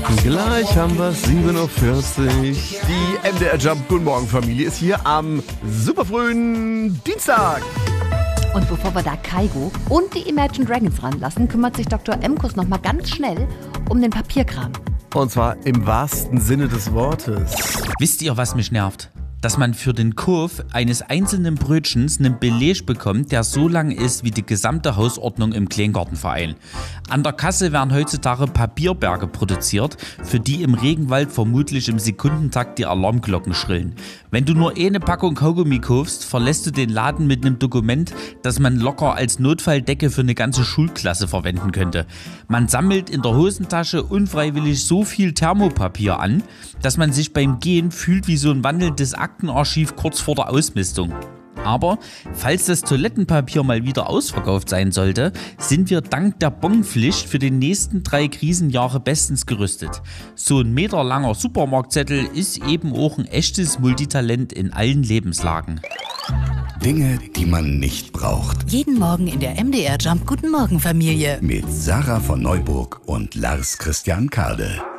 Gleich haben wir 7.40 Uhr. Die MDR Jump Guten Morgen Familie ist hier am superfrühen Dienstag. Und bevor wir da Kaigo und die Imagine Dragons ranlassen, kümmert sich Dr. Emkus noch mal ganz schnell um den Papierkram. Und zwar im wahrsten Sinne des Wortes. Wisst ihr, was mich nervt? Dass man für den Kauf eines einzelnen Brötchens einen Beleg bekommt, der so lang ist wie die gesamte Hausordnung im Kleingartenverein. An der Kasse werden heutzutage Papierberge produziert, für die im Regenwald vermutlich im Sekundentakt die Alarmglocken schrillen. Wenn du nur eine Packung Kaugummi kaufst, verlässt du den Laden mit einem Dokument, das man locker als Notfalldecke für eine ganze Schulklasse verwenden könnte. Man sammelt in der Hosentasche unfreiwillig so viel Thermopapier an, dass man sich beim Gehen fühlt wie so ein wandelndes Aktenarchiv kurz vor der Ausmistung. Aber falls das Toilettenpapier mal wieder ausverkauft sein sollte, sind wir dank der Bonpflicht für die nächsten 3 Krisenjahre bestens gerüstet. So ein meterlanger Supermarktzettel ist eben auch ein echtes Multitalent in allen Lebenslagen. Dinge, die man nicht braucht. Jeden Morgen in der MDR Jump Guten Morgen Familie. Mit Sarah von Neuburg und Lars Christian Kade.